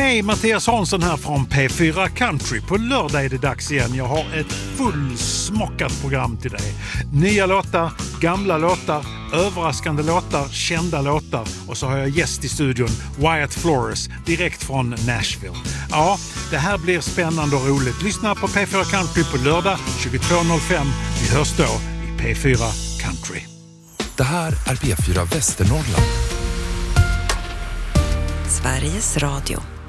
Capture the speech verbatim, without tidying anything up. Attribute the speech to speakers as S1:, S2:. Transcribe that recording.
S1: Hej, Mattias Hansson här från P fyra Country. På lördag är det dags igen. Jag har ett fullsmockat program till dig. Nya låtar, gamla låtar, överraskande låtar, kända låtar. Och så har jag gäst i studion, Wyatt Flores, direkt från Nashville. Ja, det här blir spännande och roligt. Lyssna på P fyra Country på lördag tjugotvå noll fem. Vi hörs då i P fyra Country.
S2: Det här är P fyra Västernorrland.
S3: Sveriges Radio.